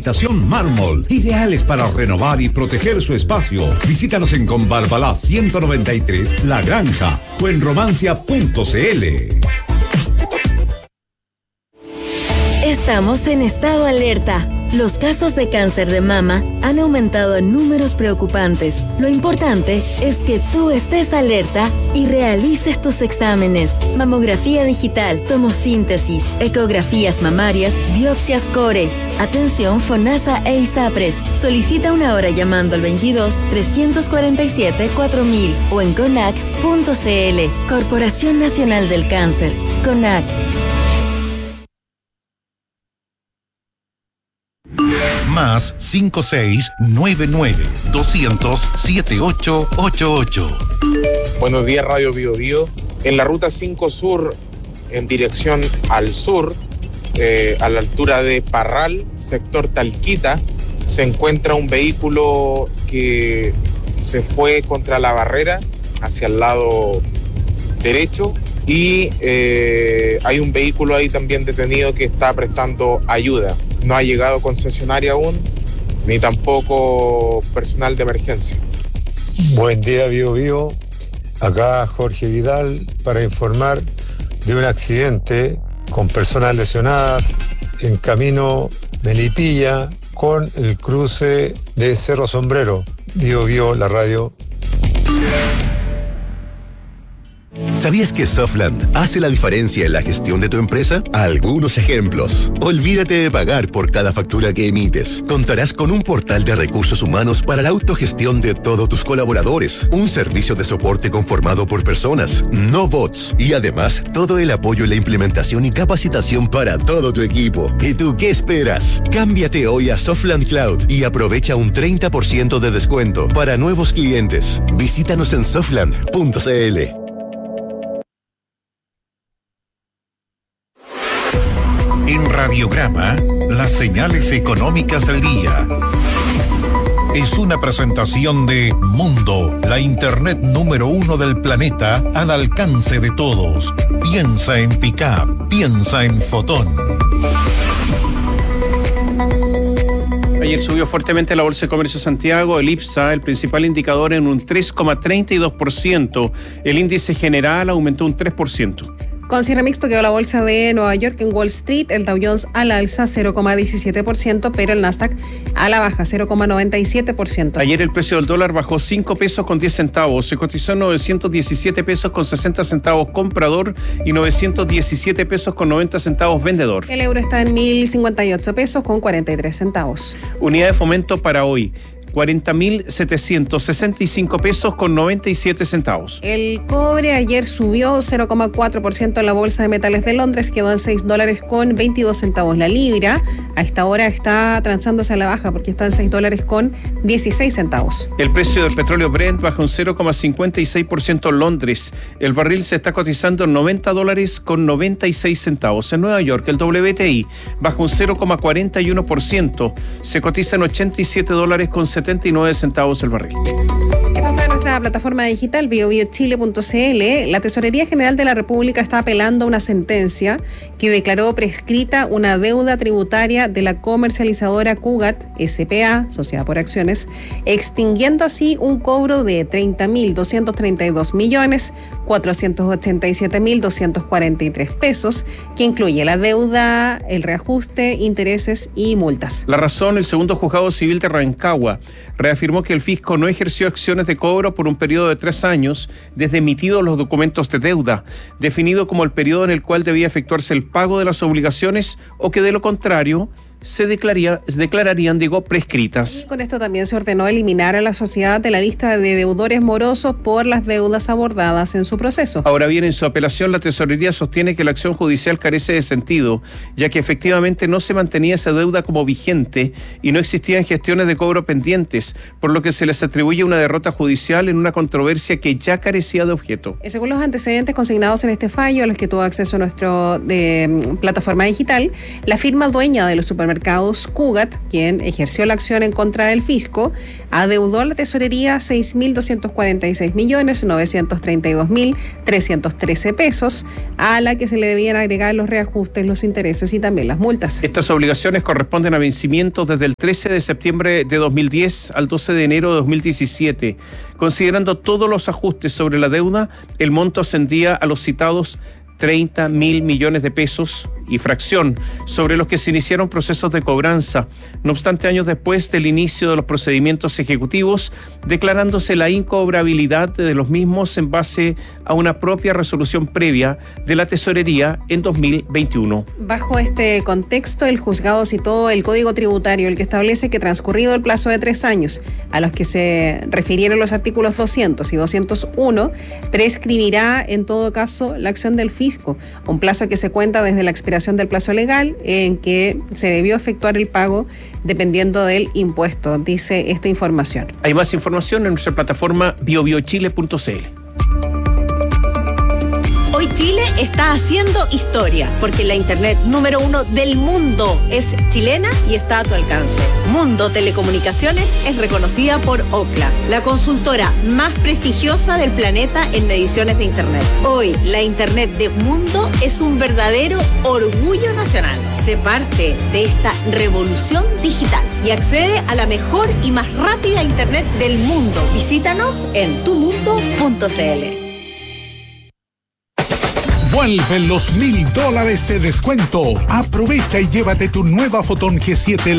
Habitación mármol, ideales para renovar y proteger su espacio. Visítanos en Conbarbalá 193, La Granja o en romancia.cl. Estamos en estado alerta. Los casos de cáncer de mama han aumentado en números preocupantes. Lo importante es que tú estés alerta y realices tus exámenes. Mamografía digital, tomosíntesis, ecografías mamarias, biopsias core. Atención FONASA e ISAPRES. Solicita una hora llamando al 22-347-4000 o en CONAC.cl. Corporación Nacional del Cáncer. CONAC. Más 5699-200-7888. Buenos días, Radio Bio Bio. En la ruta 5 Sur, en dirección al sur, a la altura de Parral, sector Talquita, se encuentra un vehículo que se fue contra la barrera hacia el lado derecho y hay un vehículo ahí también detenido que está prestando ayuda. No ha llegado concesionaria aún, ni tampoco personal de emergencia. Buen día, Bio Bio. Acá Jorge Vidal para informar de un accidente con personas lesionadas en camino Melipilla con el cruce de Cerro Sombrero. Bio Bio, la radio. ¿Sabías que Softland hace la diferencia en la gestión de tu empresa? Algunos ejemplos. Olvídate de pagar por cada factura que emites. Contarás con un portal de recursos humanos para la autogestión de todos tus colaboradores. Un servicio de soporte conformado por personas, no bots. Y además, todo el apoyo en la implementación y capacitación para todo tu equipo. ¿Y tú qué esperas? Cámbiate hoy a Softland Cloud y aprovecha un 30% de descuento para nuevos clientes. Visítanos en softland.cl. En Radiograma, las señales económicas del día. Es una presentación de Mundo, la internet número 1 del planeta al alcance de todos. Piensa en Pickup, piensa en Fotón. Ayer subió fuertemente la Bolsa de Comercio de Santiago, el IPSA, el principal indicador, en un 3,32%. El índice general aumentó un 3%. Con cierre mixto quedó la bolsa de Nueva York. En Wall Street, el Dow Jones al alza 0,17%, pero el Nasdaq a la baja 0,97%. Ayer el precio del dólar bajó 5 pesos con 10 centavos. Se cotizó en 917 pesos con 60 centavos comprador y 917 pesos con 90 centavos vendedor. El euro está en 1.058 pesos con 43 centavos. Unidad de fomento para hoy: 40.765 pesos con 97 centavos. El cobre ayer subió 0,4% en la Bolsa de Metales de Londres, quedó en $6 con 22 centavos la libra. A esta hora está transándose a la baja porque está en $6 con 16 centavos. El precio del petróleo Brent baja un 0,56% en Londres. El barril se está cotizando en $90 con 96 centavos. En Nueva York, el WTI baja un 0,41%. Se cotiza en $87 con 79 centavos el barril. Esto está en nuestra plataforma digital biobiochile.cl. La Tesorería General de la República está apelando a una sentencia que declaró prescrita una deuda tributaria de la comercializadora Cugat S.p.A., Sociedad por Acciones, extinguiendo así un cobro de 30.232.487.243 pesos, que incluye la deuda, el reajuste, intereses y multas. La razón: el segundo juzgado civil de Rancagua reafirmó que el fisco no ejerció acciones de cobro por un periodo de 3 años desde emitidos los documentos de deuda, definido como el periodo en el cual debía efectuarse el pago de las obligaciones, o que de lo contrario se declararían prescritas. Y con esto también se ordenó eliminar a la sociedad de la lista de deudores morosos por las deudas abordadas en su proceso. Ahora bien, en su apelación, la Tesorería sostiene que la acción judicial carece de sentido, ya que efectivamente no se mantenía esa deuda como vigente y no existían gestiones de cobro pendientes, por lo que se les atribuye una derrota judicial en una controversia que ya carecía de objeto. Según los antecedentes consignados en este fallo, a los que tuvo acceso a nuestra plataforma digital, la firma dueña de los supermercados Supermercados Cugat, quien ejerció la acción en contra del fisco, adeudó a la tesorería 6.246.932.313 pesos, a la que se le debían agregar los reajustes, los intereses y también las multas. Estas obligaciones corresponden a vencimientos desde el 13 de septiembre de 2010 al 12 de enero de 2017. Considerando todos los ajustes sobre la deuda, el monto ascendía a los citados 30.000 millones de pesos y fracción, sobre los que se iniciaron procesos de cobranza. No obstante, años después del inicio de los procedimientos ejecutivos, declarándose la incobrabilidad de los mismos en base a una propia resolución previa de la Tesorería en 2021. Bajo este contexto, el juzgado citó el Código Tributario, el que establece que transcurrido el plazo de 3 años, a los que se refirieron los artículos 200 y 201, prescribirá en todo caso la acción del fisco, un plazo que se cuenta desde la expiración del plazo legal en que se debió efectuar el pago dependiendo del impuesto, dice esta información. Hay más información en nuestra plataforma biobiochile.cl. Hoy Chile está haciendo historia, porque la internet número 1 del mundo es chilena y está a tu alcance. Mundo Telecomunicaciones es reconocida por Ookla, la consultora más prestigiosa del planeta en mediciones de internet. Hoy, la internet de Mundo es un verdadero orgullo nacional. Sé parte de esta revolución digital y accede a la mejor y más rápida internet del mundo. Visítanos en tumundo.cl. Vuelven los $1,000 de descuento. Aprovecha y llévate tu nueva Photon G7